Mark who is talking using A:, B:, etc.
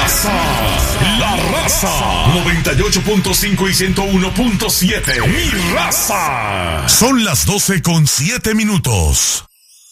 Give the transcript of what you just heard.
A: La Raza. 98.5 y 101.7. Mi Raza. Son las 12:07.